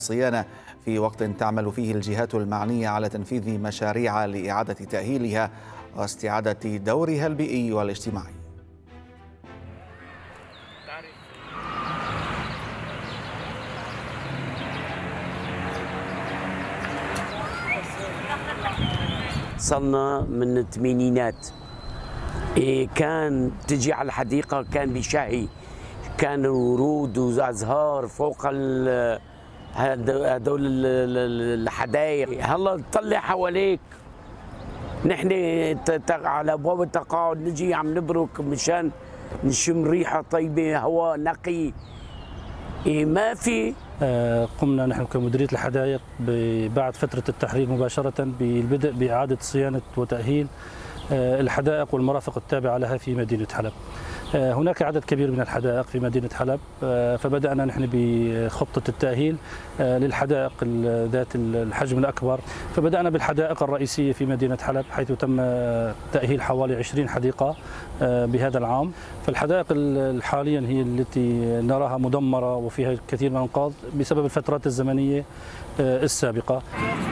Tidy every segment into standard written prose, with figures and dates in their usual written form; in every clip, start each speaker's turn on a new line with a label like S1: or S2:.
S1: صيانة في وقت تعمل فيه الجهات المعنية على تنفيذ مشاريع لإعادة تأهيلها واستعادة دورها البيئي والاجتماعي.
S2: صلنا من الثمانينات كان تجي على الحديقة كان بشهي، كان ورود وازهار فوق هدول الحدائق. هلا تطلع حواليك نحن على ابواب التقاعد نجي عم نبرك مشان نشم ريحه طيبه، هواء نقي. ما في.
S3: قمنا نحن كمديرية الحدائق بعد فترة التحرير مباشرة بالبدء بإعادة صيانة وتأهيل الحدائق والمرافق التابعة لها في مدينة حلب. هناك عدد كبير من الحدائق في مدينة حلب، فبدأنا نحن بخطة التأهيل للحدائق ذات الحجم الأكبر. فبدأنا بالحدائق الرئيسية في مدينة حلب، حيث تم تأهيل حوالي 20 حديقة بهذا العام. فالحدائق حاليا هي التي نراها مدمرة وفيها الكثير من الأنقاض بسبب الفترات الزمنية السابقة.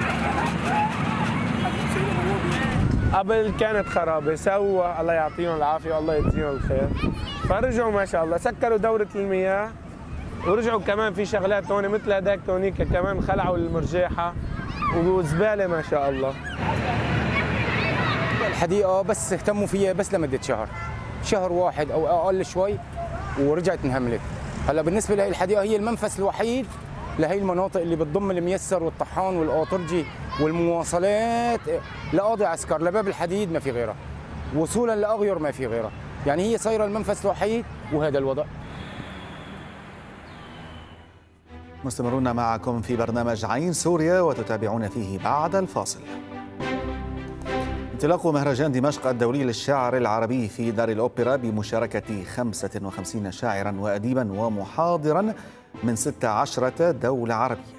S4: قبل كانت خرابة، سووا الله يعطيهم العافية والله يجزيهم الخير، فرجعوا ما شاء الله سكروا دورة المياه، ورجعوا كمان في شغلات هون مثل هداك تونيكا كمان خلعوا المرجاحة وزبالة ما شاء الله.
S5: الحديقة بس اهتموا فيها بس لمدة شهر واحد أو أقل شوي ورجعت انهملت. هلا بالنسبة لهي الحديقة هي المنفذ الوحيد لهي المناطق اللي بتضم الميسر والطحان والقاطرجي والمواصلات لقاضي عسكر لباب الحديد، ما في غيرها، وصولا لأغير ما في غيرها، يعني هي صايرة المنفذ الوحيد وهذا الوضع.
S1: مستمرون معكم في برنامج عين سوريا وتتابعون فيه بعد الفاصل. انطلاق مهرجان دمشق الدولي للشعر العربي في دار الأوبرا بمشاركة 55 شاعرا وأديبا ومحاضرا من 16 دولة عربية.